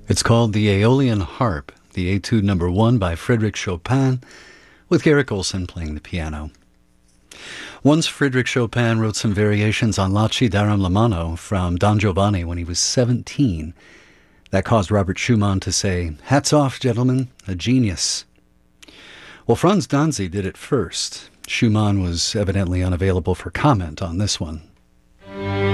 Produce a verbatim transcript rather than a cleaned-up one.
It's called the Aeolian Harp, the Etude Number One by Frédéric Chopin, with Garrick Olson playing the piano. Once Frédéric Chopin wrote some variations on Laci Daram la Mano from Don Giovanni when he was seventeen. That caused Robert Schumann to say, "Hats off, gentlemen, a genius." Well, Franz Danzig did it first. Schumann was evidently unavailable for comment on this one.